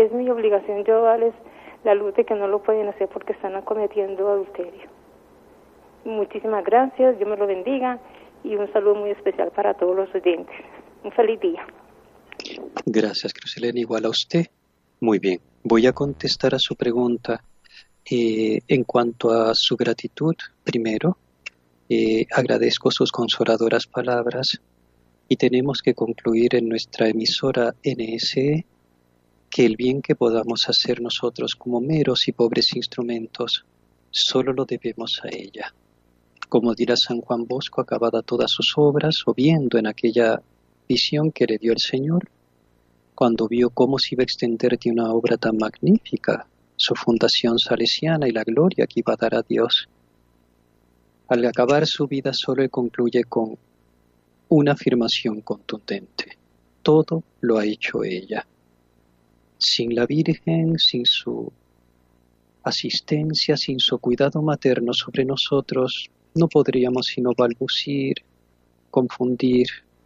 es mi obligación yo darles la luz de que no lo pueden hacer porque están cometiendo adulterio. Muchísimas gracias, Dios me lo bendiga y un saludo muy especial para todos los oyentes. Un feliz día. Gracias, Crucelena, igual a usted. Muy bien, voy a contestar a su pregunta. En cuanto a su gratitud, primero, agradezco sus consoladoras palabras y tenemos que concluir en nuestra emisora NSE que el bien que podamos hacer nosotros como meros y pobres instrumentos, solo lo debemos a ella. Como dirá San Juan Bosco, acabada todas sus obras, o viendo en aquella visión que le dio el Señor, cuando vio cómo se iba a extender de una obra tan magnífica, su fundación salesiana y la gloria que iba a dar a Dios. Al acabar su vida solo concluye con una afirmación contundente. Todo lo ha hecho ella. Sin la Virgen, sin su asistencia, sin su cuidado materno sobre nosotros, no podríamos sino balbucir, confundir,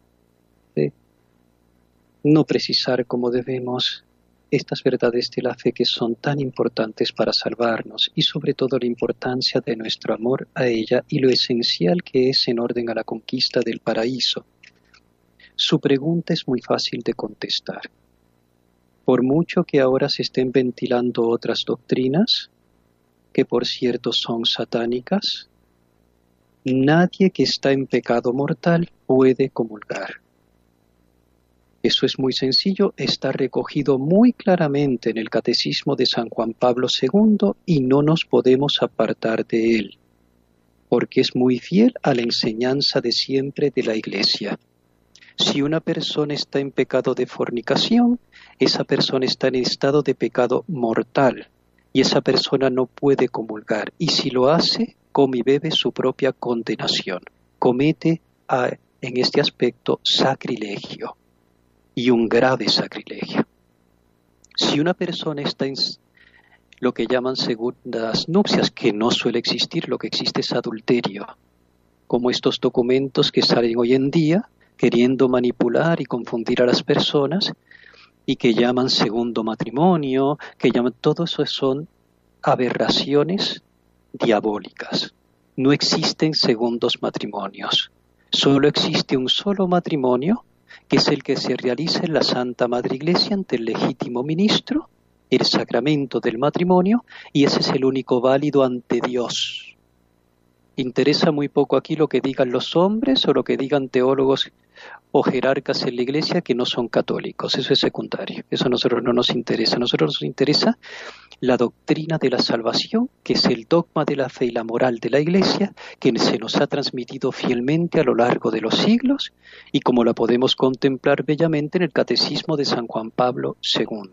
no precisar como debemos estas verdades de la fe que son tan importantes para salvarnos y sobre todo la importancia de nuestro amor a ella y lo esencial que es en orden a la conquista del paraíso. Su pregunta es muy fácil de contestar. Por mucho que ahora se estén ventilando otras doctrinas, que por cierto son satánicas, nadie que está en pecado mortal puede comulgar. Eso es muy sencillo, está recogido muy claramente en el Catecismo de San Juan Pablo II y no nos podemos apartar de él, porque es muy fiel a la enseñanza de siempre de la Iglesia. Si una persona está en pecado de fornicación, esa persona está en estado de pecado mortal y esa persona no puede comulgar. Y si lo hace, come y bebe su propia condenación. Comete en este aspecto sacrilegio y un grave sacrilegio. Si una persona está en lo que llaman segundas nupcias, que no suele existir, lo que existe es adulterio, como estos documentos que salen hoy en día, queriendo manipular y confundir a las personas y que llaman segundo matrimonio, que llaman, todo eso son aberraciones diabólicas. No existen segundos matrimonios, solo existe un solo matrimonio, que es el que se realiza en la Santa Madre Iglesia ante el legítimo ministro, el sacramento del matrimonio, y ese es el único válido ante Dios. Interesa muy poco aquí lo que digan los hombres o lo que digan teólogos o jerarcas en la Iglesia que no son católicos. Eso es secundario. Eso a nosotros no nos interesa. A nosotros nos interesa la doctrina de la salvación, que es el dogma de la fe y la moral de la Iglesia, que se nos ha transmitido fielmente a lo largo de los siglos y como la podemos contemplar bellamente en el Catecismo de San Juan Pablo II.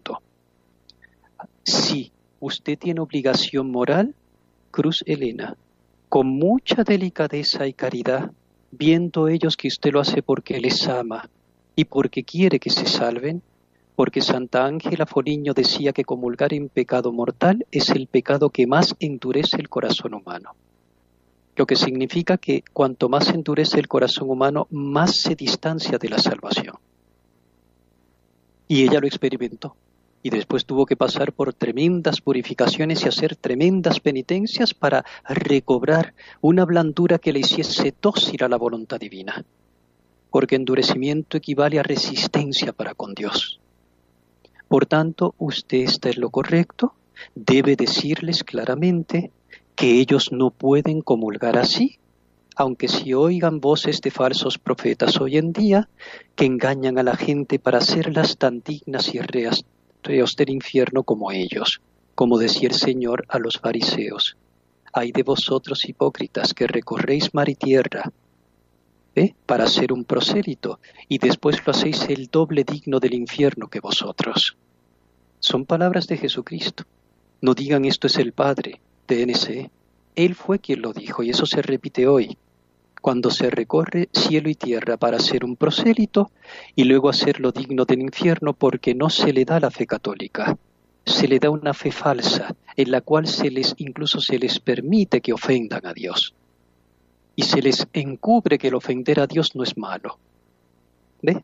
Si usted tiene obligación moral, Cruz Elena, con mucha delicadeza y caridad, viendo ellos que usted lo hace porque les ama y porque quiere que se salven, porque Santa Ángela Foligno decía que comulgar en pecado mortal es el pecado que más endurece el corazón humano. Lo que significa que cuanto más endurece el corazón humano, más se distancia de la salvación. Y ella lo experimentó. Y después tuvo que pasar por tremendas purificaciones y hacer tremendas penitencias para recobrar una blandura que le hiciese dócil a la voluntad divina. Porque endurecimiento equivale a resistencia para con Dios. Por tanto, usted está en lo correcto, debe decirles claramente que ellos no pueden comulgar así, aunque si oigan voces de falsos profetas hoy en día que engañan a la gente para hacerlas tan dignas y reas del infierno como ellos, como decía el Señor a los fariseos. Ay de vosotros hipócritas que recorréis mar y tierra, para ser un prosélito, y después lo hacéis el doble digno del infierno que vosotros. Son palabras de Jesucristo. No digan esto es el Padre de NSE. Él fue quien lo dijo y eso se repite hoy. Cuando se recorre cielo y tierra para ser un prosélito y luego hacerlo digno del infierno porque no se le da la fe católica. Se le da una fe falsa en la cual incluso se les permite que ofendan a Dios. Y se les encubre que el ofender a Dios no es malo. ¿Ve?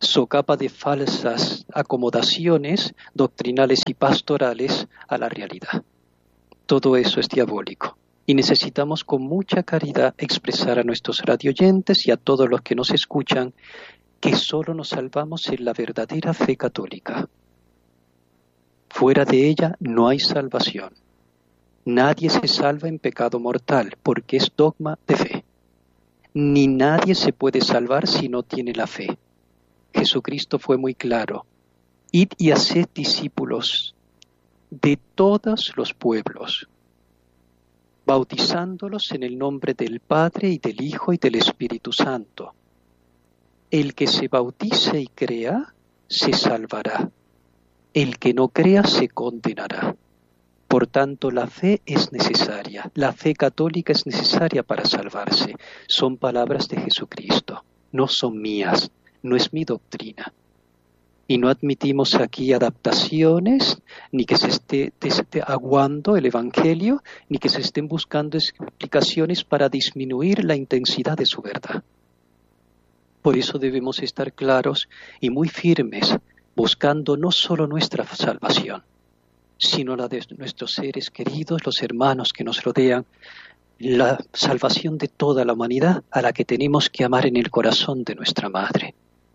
socapa de falsas acomodaciones doctrinales y pastorales a la realidad. Todo eso es diabólico. Y necesitamos con mucha caridad expresar a nuestros radioyentes y a todos los que nos escuchan que solo nos salvamos en la verdadera fe católica. Fuera de ella no hay salvación. Nadie se salva en pecado mortal porque es dogma de fe. Ni nadie se puede salvar si no tiene la fe. Jesucristo fue muy claro. Id y haced discípulos de todos los pueblos, bautizándolos en el nombre del Padre y del Hijo y del Espíritu Santo. El que se bautice y crea, se salvará. El que no crea, se condenará. Por tanto, la fe es necesaria. La fe católica es necesaria para salvarse. Son palabras de Jesucristo, no son mías, no es mi doctrina. Y no admitimos aquí adaptaciones, ni que se esté aguando el Evangelio, ni que se estén buscando explicaciones para disminuir la intensidad de su verdad. Por eso debemos estar claros y muy firmes, buscando no solo nuestra salvación, sino la de nuestros seres queridos, los hermanos que nos rodean, la salvación de toda la humanidad a la que tenemos que amar en el corazón de nuestra Madre.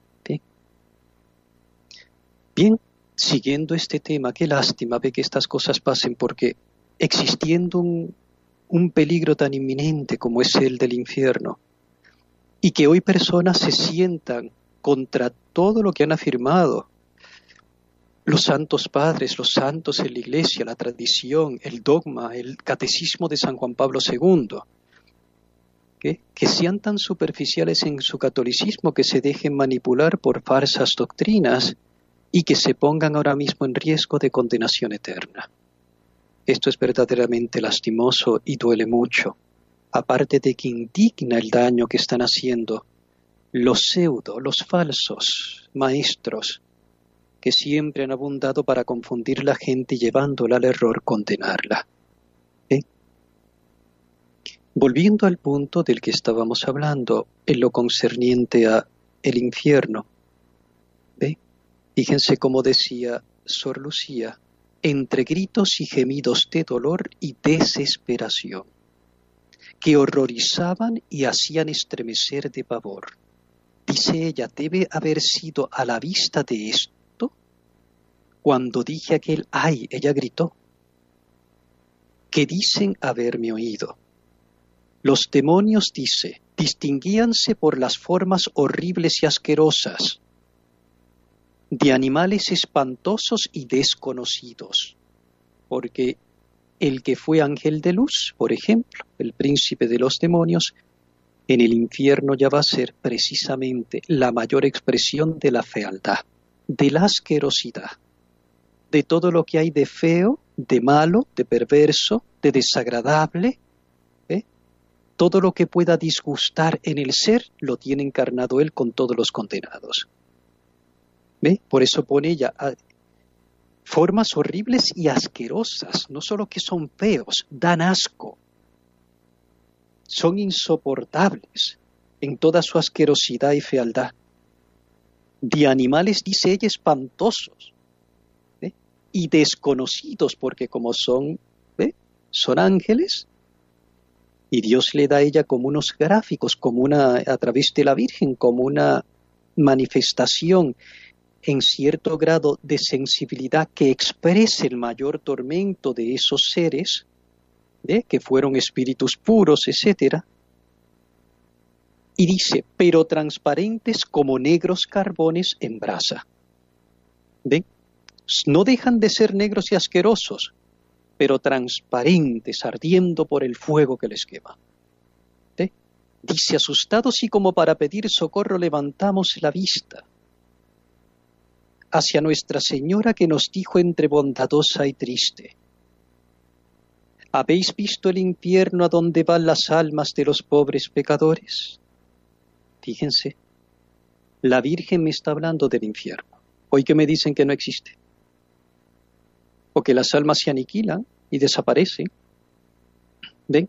Bien, siguiendo este tema, qué lástima ve que estas cosas pasen, porque existiendo un peligro tan inminente como es el del infierno, y que hoy personas se sientan contra todo lo que han afirmado los santos padres, los santos en la Iglesia, la tradición, el dogma, el catecismo de San Juan Pablo II, que sean tan superficiales en su catolicismo que se dejen manipular por falsas doctrinas y que se pongan ahora mismo en riesgo de condenación eterna. Esto es verdaderamente lastimoso y duele mucho, aparte de que indigna el daño que están haciendo los los falsos maestros, que siempre han abundado para confundir la gente y llevándola al error condenarla. Volviendo al punto del que estábamos hablando, en lo concerniente a el infierno, fíjense cómo decía Sor Lucía, entre gritos y gemidos de dolor y desesperación, que horrorizaban y hacían estremecer de pavor. Dice ella, debe haber sido a la vista de esto, cuando dije aquel ¡ay!, ella gritó, que dicen haberme oído. Los demonios, dice, distinguíanse por las formas horribles y asquerosas, de animales espantosos y desconocidos, porque el que fue ángel de luz, por ejemplo, el príncipe de los demonios, en el infierno ya va a ser precisamente la mayor expresión de la fealdad, de la asquerosidad, de todo lo que hay de feo, de malo, de perverso, de desagradable. Todo lo que pueda disgustar en el ser lo tiene encarnado él con todos los condenados. Por eso pone ella formas horribles y asquerosas, no solo que son feos, dan asco, son insoportables en toda su asquerosidad y fealdad. De animales, dice ella, espantosos, y desconocidos, porque como son ángeles, y Dios le da a ella como unos gráficos, a través de la Virgen, como una manifestación en cierto grado de sensibilidad que exprese el mayor tormento de esos seres, que fueron espíritus puros, etc. Y dice, pero transparentes como negros carbones en brasa. No dejan de ser negros y asquerosos, pero transparentes, ardiendo por el fuego que les quema. Dice, asustados y como para pedir socorro, levantamos la vista hacia Nuestra Señora, que nos dijo entre bondadosa y triste, ¿habéis visto el infierno a donde van las almas de los pobres pecadores? Fíjense, la Virgen me está hablando del infierno. Hoy que me dicen que no existe, o que las almas se aniquilan y desaparecen. ¿Ven?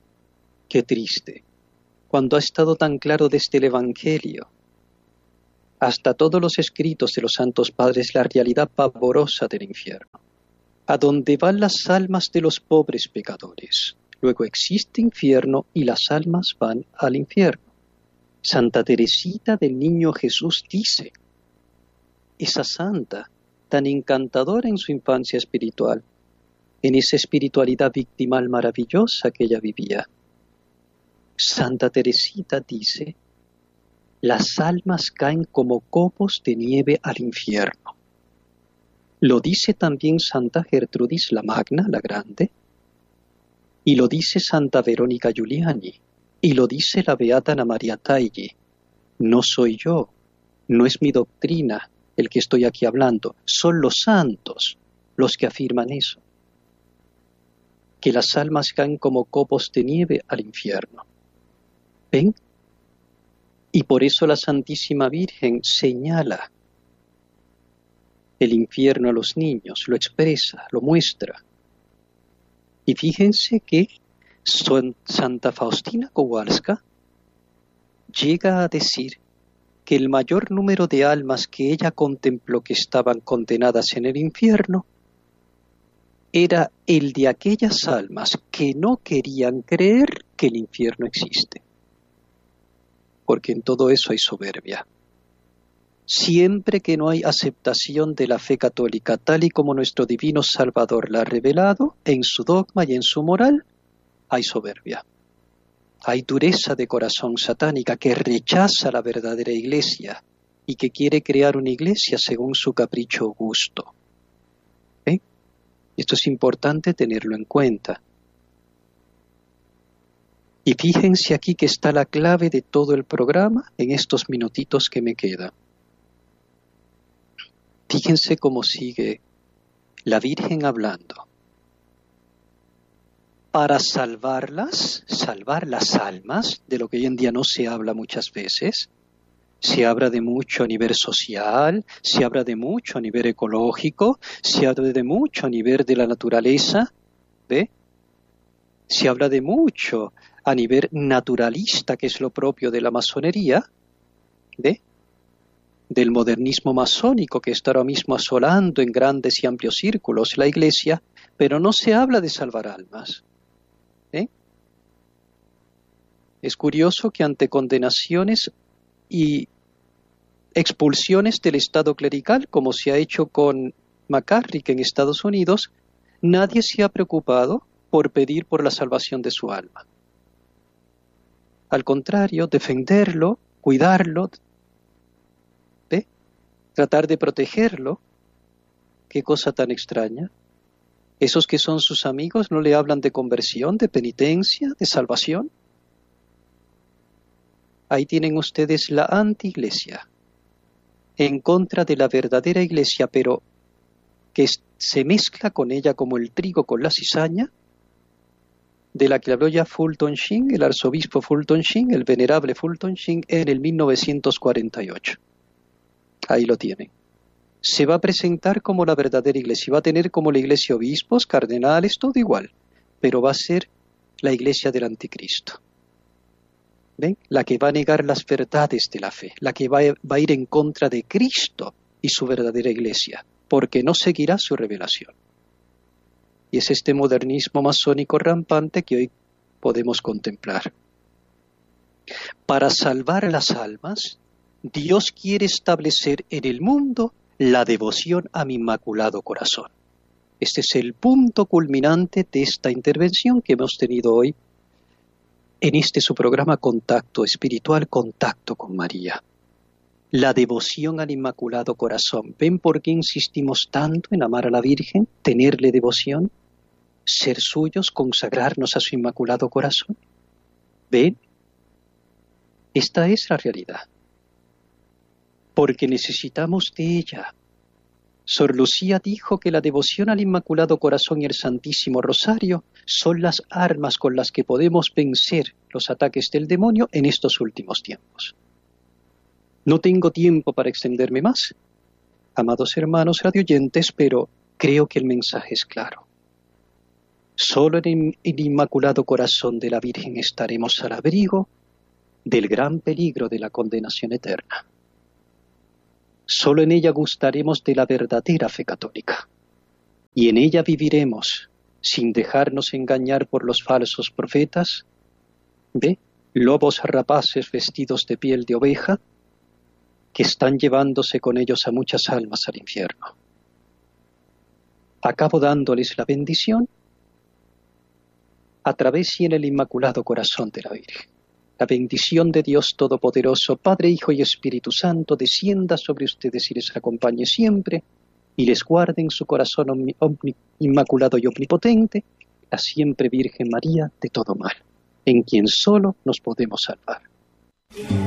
Qué triste. Cuando ha estado tan claro desde el Evangelio hasta todos los escritos de los santos padres la realidad pavorosa del infierno, a donde van las almas de los pobres pecadores. Luego existe infierno y las almas van al infierno. Santa Teresita del Niño Jesús dice, esa santa, tan encantadora en su infancia espiritual, en esa espiritualidad victimal maravillosa que ella vivía. Santa Teresita dice, las almas caen como copos de nieve al infierno. Lo dice también Santa Gertrudis la Magna, la Grande, y lo dice Santa Verónica Giuliani, y lo dice la Beata Ana María Taigli. No soy yo, no es mi doctrina el que estoy aquí hablando, son los santos los que afirman eso, que las almas caen como copos de nieve al infierno. ¿Ven? Y por eso la Santísima Virgen señala el infierno a los niños, lo expresa, lo muestra. Y fíjense que Santa Faustina Kowalska llega a decir que el mayor número de almas que ella contempló que estaban condenadas en el infierno era el de aquellas almas que no querían creer que el infierno existe. Porque en todo eso hay soberbia. Siempre que no hay aceptación de la fe católica tal y como nuestro divino Salvador la ha revelado, en su dogma y en su moral, hay soberbia. Hay dureza de corazón satánica que rechaza la verdadera iglesia y que quiere crear una iglesia según su capricho o gusto. Esto es importante tenerlo en cuenta. Y fíjense aquí que está la clave de todo el programa en estos minutitos que me quedan. Fíjense cómo sigue la Virgen hablando. Para salvar las almas, de lo que hoy en día no se habla muchas veces, se habla de mucho a nivel social, se habla de mucho a nivel ecológico, se habla de mucho a nivel de la naturaleza, ¿ve? Se habla de mucho a nivel naturalista, que es lo propio de la masonería, ¿ve? Del modernismo masónico que está ahora mismo asolando en grandes y amplios círculos la Iglesia, pero no se habla de salvar almas. Es curioso que ante condenaciones y expulsiones del Estado clerical, como se ha hecho con McCarrick en Estados Unidos, nadie se ha preocupado por pedir por la salvación de su alma. Al contrario, defenderlo, cuidarlo, ¿ve? Tratar de protegerlo. Qué cosa tan extraña. Esos que son sus amigos no le hablan de conversión, de penitencia, de salvación. Ahí tienen ustedes la anti-iglesia, en contra de la verdadera iglesia, pero que se mezcla con ella como el trigo con la cizaña, de la que habló ya Fulton Sheen, el arzobispo Fulton Sheen, el venerable Fulton Sheen, en el 1948. Ahí lo tienen. Se va a presentar como la verdadera iglesia, va a tener como la iglesia obispos, cardenales, todo igual, pero va a ser la iglesia del anticristo. ¿Ven? La que va a negar las verdades de la fe, la que va a ir en contra de Cristo y su verdadera iglesia, porque no seguirá su revelación. Y es este modernismo masónico rampante que hoy podemos contemplar. Para salvar las almas, Dios quiere establecer en el mundo la devoción a mi Inmaculado Corazón. Este es el punto culminante de esta intervención que hemos tenido hoy en este su programa Contacto Espiritual, Contacto con María. La devoción al Inmaculado Corazón. ¿Ven por qué insistimos tanto en amar a la Virgen, tenerle devoción, ser suyos, consagrarnos a su Inmaculado Corazón? ¿Ven? Esta es la realidad. Porque necesitamos de ella. Sor Lucía dijo que la devoción al Inmaculado Corazón y el Santísimo Rosario son las armas con las que podemos vencer los ataques del demonio en estos últimos tiempos. No tengo tiempo para extenderme más, amados hermanos radioyentes, pero creo que el mensaje es claro. Solo en el Inmaculado Corazón de la Virgen estaremos al abrigo del gran peligro de la condenación eterna. Solo en ella gustaremos de la verdadera fe católica. Y en ella viviremos, sin dejarnos engañar por los falsos profetas. ¿Ve? Lobos rapaces vestidos de piel de oveja, que están llevándose con ellos a muchas almas al infierno. Acabo dándoles la bendición a través y en el Inmaculado Corazón de la Virgen. La bendición de Dios Todopoderoso, Padre, Hijo y Espíritu Santo, descienda sobre ustedes y les acompañe siempre, y les guarde en su corazón inmaculado y omnipotente, la siempre Virgen María de todo mal, en quien solo nos podemos salvar.